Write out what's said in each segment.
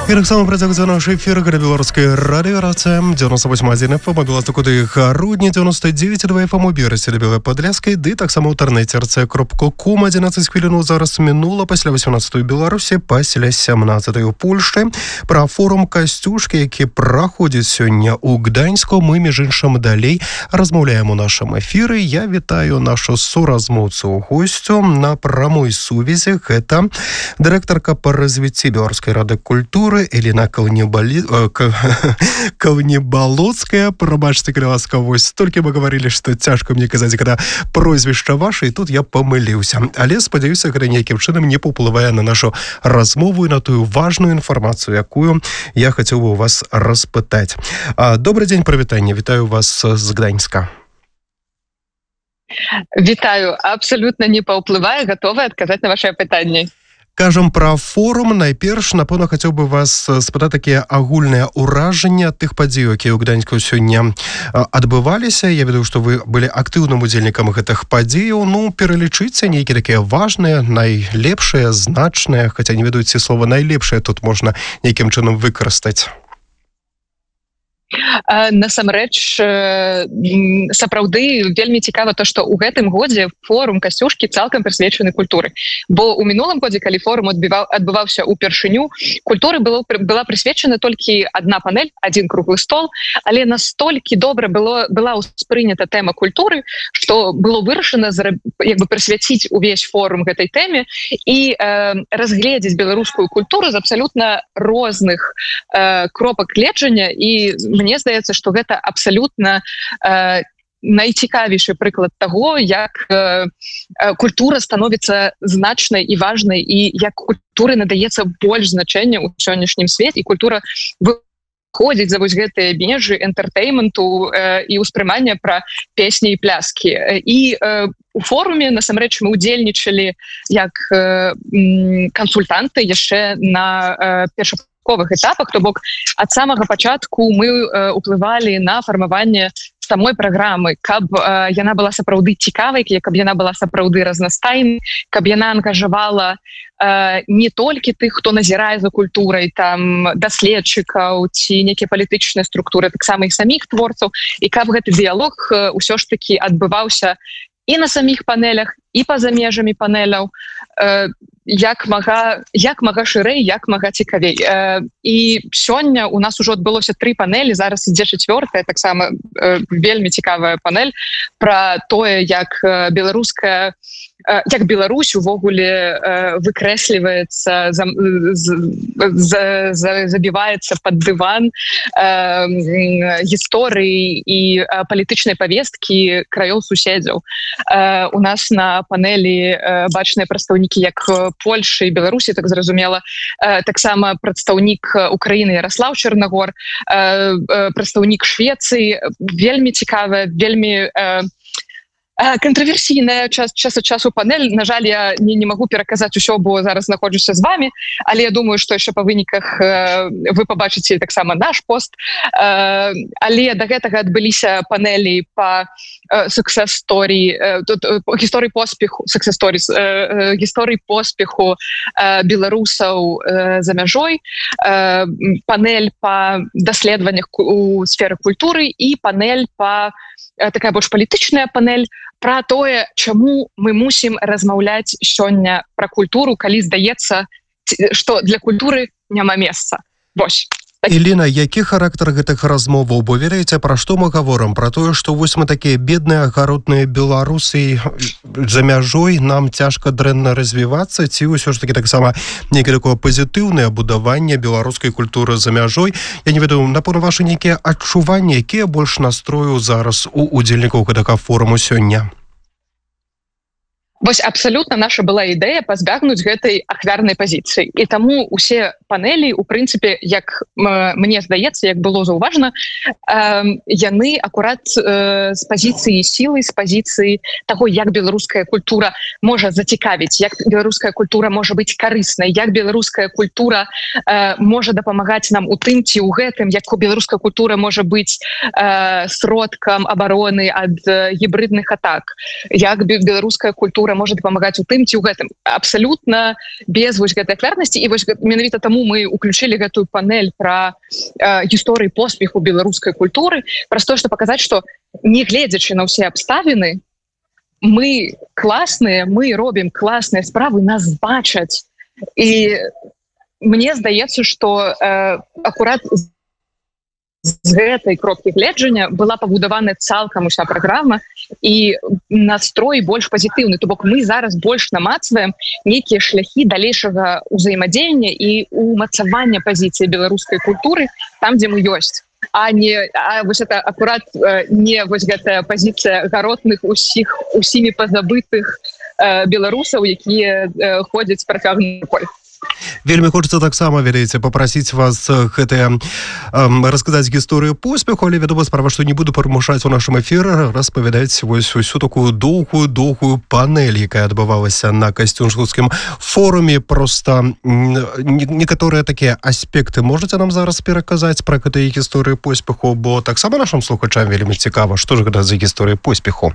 І таксама працягваецца наш эфір беларускай радыёрацыя 98.1 FM беларускай куды грудні 99.2 FM у Берасці Белай Падляшскай ды таксама ў інтэрнэце rc.com 11 хвілінаў зараз мінула пасля 18 Беларусі пасля 17 у Польшчы пра форум Касцюшкі, які праходзіць сёння ў Гданьску. Мы між іншым далей размаўляем у нашым эфіры. Я вітаю нашу суразмоўцу госцю на прамой сувязі. Гэта дырэктарка па развіцці Беларускай рады культуры Эліна Каўнебалоцкая. Прабачце, калі ласка, вось столькі мы гаварылі, што цяжка мне казаць, когда прозвішча ваше, і тут я памыліўся. Але, спадзяюся, гэта ніякім чынам не паўплывае на нашу размову і на тую важную інфармацыю, якую я хацеў бы у вас распытаць. Добрый дзень, прывітанне. Вітаю вас з Гданьска. Вітаю. Абсолютно не паўплывае, гатовая адказаць на ваши пытанні. Кажам пра форум. Найперш, напэўна, хацеў бы вас спытаць такія агульныя ўражанні ад тых падзей, якія ў Гданьску сёння адбываліся. Я ведаю, што вы былі актыўным удзельнікам гэтых падзеяў. Ну, пералічыце нейкія такія важныя, найлепшыя, значныя, хаця не ведаю, ці слова найлепшае тут можна нейкім чынам выкарыстаць. Насамрэч, сапраўды вельмі цікава то, што ў гэтым годзе форум Касцюшкі цалкам прысвечаны культуры. Бо ў мінулым годзе, калі форум адбываўся ўпершыню, культуры была прысвечана толькі адна панель, адзін круглы стол, але настолькі добра была ўспрынята тэма культуры, што было вырашана прысвяціць увесь форум гэтай тэме і разгледзець беларускую культуру з абсалютна розных кропак гледжання. І мне здаецца, што гэта абсалютна найцікавейшы прыклад таго, як культура становіцца значнай і важнай, і як культуры надаецца больш значэння ў сённяшнім свеце, і культура выходзіць за вось гэтыя межы энтэртэйменту і ўспрымання пра песні і пляскі. І у форуме, насамрэч, мы удзельнічалі як кансультанты яшчэ на першапачатковых этапах, то бок ад самага пачатку мы уплывалі на фармаванне самой праграмы, каб яна была сапраўды цікавай, каб яна была сапраўды разнастайнай, каб яна ангажавала не толькі тых, хто назірае за культурай, там даследчыкаў ці нейкія палітычныя структуры, таксама і саміх творцаў, і каб гэты дыялог усё ж такі адбываўся і на саміх панелях, і па-за межамі панеляў, як мага шырэй, як мага цікавей. І сёння у нас ужо адбылося 3 панелі, зараз ідзе 4-я, таксама вельмі цікавая панель пра тое, як Беларусь увогуле выкрэсліваецца, забіваецца пад дыван гісторыі і палітычнай павесткі краёў суседзяў. У нас на панелі бачныя прадстаўнікі як Польшы і Беларусі, так зразумела, таксама прадстаўнік Украіны Ярослав Чарнагор, прадстаўнік Швецыі. Вельмі цікавая, вельмі контраверсійная час ад часу панель. На жаль, я не магу пераказаць усё, бо зараз знаходжуся з вами, але я думаю, што яшчэ па выніках вы пабачыце таксама наш пост. Але да гэтага адбыліся панелі па гісторыі поспеху беларусаў за мяжой, панель па даследаваннях у сферы культуры і панель такая больш палітычная панель пра тое, чаму мы мусім размаўляць сёння пра культуру, калі здаецца, што для культуры няма месца. Вось. Эліна, які характар гэтых размоваў? Бо ведаеце, пра што мы гаворым? Пра тое, што вось мы такія бедныя, агародныя беларусы за мяжой, нам цяжка дрэнна развівацца, ці ўсё ж такі таксама нейкае такое пазітыўнае будаванне беларускай культуры за мяжой? Я не ведаю, напэўна, вашы нейкія адчуванні, якія больш настрою зараз у удзельнікаў гэтага форуму сёння? Вось абсалютна наша была ідэя пазбягнуць гэтай ахвярнай пазіцыі. І таму усе панелі, у прынцыпе, як мне здаецца, як было заўважна, яны акурат з пазіцыі сілы, з пазіцыі таго, як беларуская культура можа зацікавіць, як беларуская культура можа быць карыснай, як беларуская культура можа дапамагаць нам у тым ці ў гэтым, як беларуская культура можа быць сродкам абароны ад гібридных атак, як беларуская культура культура можа дапамагаць у тым ці ў гэтым. Абсалютна без вось гэтай ахвярнасці. І вось менавіта таму мы уключылі гэтую панель пра гісторыі поспеху беларускай культуры, праз тое, што паказаць, што не гледзячы на ўсе абставіны, мы класныя, мы робім класныя справы, нас бачаць. І мне здаецца, што акурат з гэтай кропкі гледжання была пабудавана цалкам уся праграма і настрой больш пазітыўны. То бок мы зараз больш намацваем нейкія шляхі далейшага ўзаемадзеяння і умацавання пазіцыі беларускай культуры там, дзе мы ёсць. А вось это акурат не вось гэтая пазіцыя гаротных усімі пазабытых беларусаў, якія ходзяць працягнуты рукой. Вельмі хочется таксама, ведаеце, попросіць вас гэтае расказаць гісторыю поспеху, але вядома справа, што не буду прымушаць у нашым эфіры распавядаць вось усю такую доўгую панель, якая адбывалася на Касцюшкаўскім форуме. Просто некаторыя такія аспекты можаце нам зараз пераказаць пра гэтыя гісторыі поспеху, бо таксама нашым слухачам вельмі цікава, што ж гэта за гісторыі поспеху.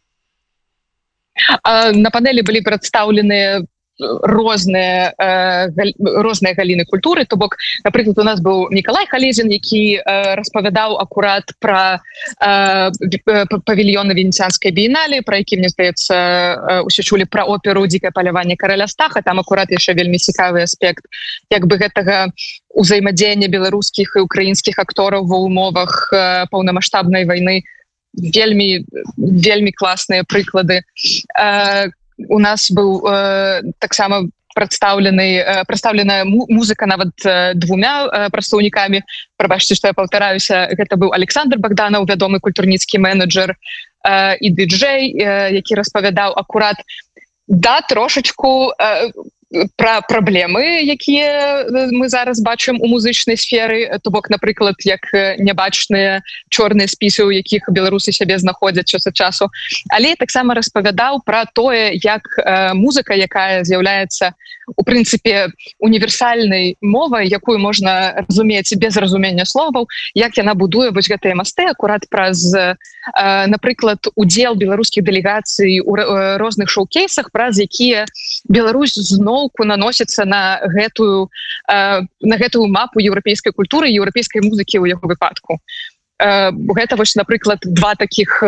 На панелі былі прадстаўленыя розныя галіны культуры. То бок, напрыклад, у нас быў Мікалай Халезін, які распавядаў акурат пра павільёны Венеціанскай біеналі, пра які, мне здаецца, усе чулі пра оперу «Дзікае паляванне караля Стаха». Там акурат яшчэ вельмі цікавы аспект як бы гэтага ўзаемадзеяння беларускіх і украінскіх актораў ва ўмовах паўнамаштабнай вайны. Вельмі класныя прыклады. У нас быў таксама прадстаўленая музыка нават двумя прадстаўнікамі. Прабачце, што я паўтараюся, гэта быў Александр Богданаў, вядомы культурніцкі менеджер і дыджэй, які распавядаў акурат трошачку пра праблемы, якія мы зараз бачым у музычнай сферы. То бок, напрыклад, як нябачныя чорныя спісы, у якіх беларусы сябе знаходзяць час ад часу. Але таксама распавядаў пра тое, як музыка, якая з'яўляецца у прынцыпе універсальнай мовай, якую можна разумець без разумення словаў, як яна будуе вось гэтыя масты акурат праз, напрыклад, удзел беларускіх дэлегацый у розных шоу-кейсах, праз якія Беларусь зноўку наносіцца на гэтую мапу еўрапейскай культуры, еўрапейскай музыкі ў яго выпадку. Гэта вось, напрыклад, два такіх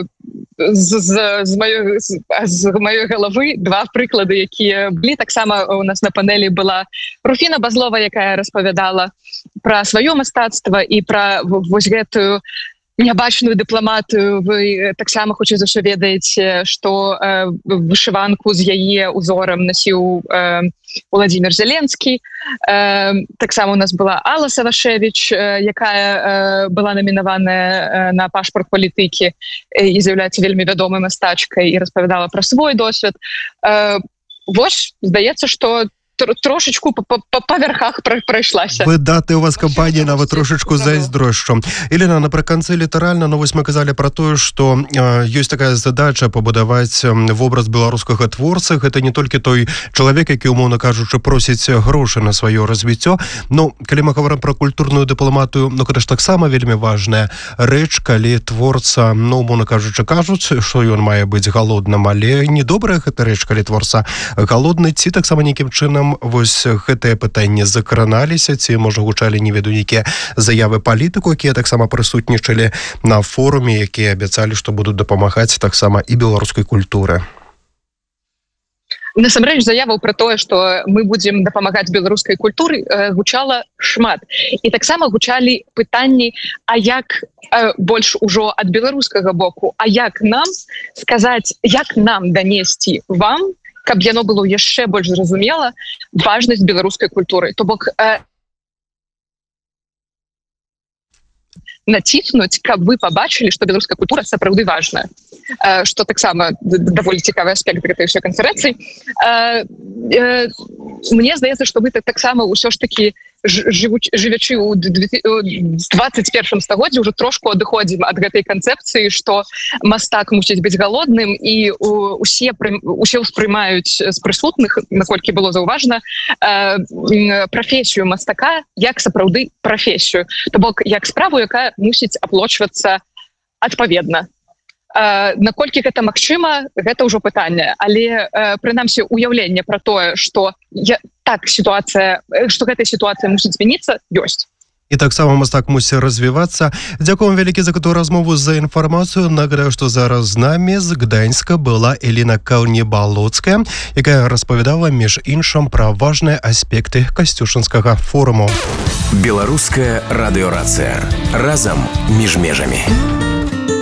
з маёй галавы, два прыклады, якія былі. Таксама у нас на панелі была Руфіна Базлова, якая распавядала пра сваё мастацтва і пра вось гэтую нябачную дыпламатыю. Вы таксама хутчэй за ўсё ведаеце, што вышыванку з яе узорам насіў Владимир Зеленскі. Таксама у нас была Алла Савашевич, якая была намінаваная на пашпарт палітыкі і з'яўляецца вельмі вядомай мастачкай і распавядала пра свой досвед. Вось, здаецца, што трошечку па верхах прайшлася. Выдатная у вас кампанія, нават трошечку зайздрошчу. Елена, напрыканцы літаральна, ну вось мы казалі пра тое, што ёсць такая задача пабудаваць вобраз беларускага творцы. Гэта не толькі той чалавек, які, умоўна кажучы, просіць грошы на сваё развіццё. Ну, калі мы гаворым пра культурную дыпламатыю, ну гэта ж таксама вельмі важная рэч, калі творца, ну, умоўна кажучы, кажуць, што ён мае быць галодным, але недобрая гэта рэч, калі творца галодны, ці таксама нейкім чынам вось гэтыя пытанні закраналіся, ці можа гучалі, не ведаю, нейкія заявы палітыку, якія таксама прысутнічалі на форуме, якія абяцалі, што будуць дапамагаць таксама і беларускай культуры. Насамрэч, заяваў пра тое, што мы будзем дапамагаць беларускай культуры, гучала шмат. І таксама гучалі пытанні, а як больш ужо ад беларускага боку, а як нам сказаць, як нам данесці вам, каб яно было яшчэ больш зразумела, важнасць беларускай культуры. То бок націснуць, каб вы пабачылі, што беларуская культура сапраўды важная. Што таксама даволі цікавы аспект гэтай ўсёй канферэнцыі. Мне здаецца, што мы таксама ўсё ж такі жывячы ў 21 стагоддзі ўжо трошку адыходзім ад гэтай канцэпцыі, што мастак мусіць быць галодным, і усе ўспрымаюць з прысутных, наколькі было заўважна, прафесію мастака як сапраўды прафесію. То бок, як справу, якая мусіць аплочвацца адпаведна. Наколькі гэта магчыма, гэта ўжо пытанне, але прынамсі уяўленне пра тое, што гэтая сітуацыя мусіць змяніцца, ёсць. І таксама мастак мусіць развівацца. Дзякуем вялікі за гэтую размову, за інфармацыю. Нагадаю, што зараз з намі з Гданьска была Эліна Каўнебалоцкая, якая распавядала, між іншым, пра важныя аспекты Касцюшынскага форуму. Беларуская радыёрацыя. Разам між межамі.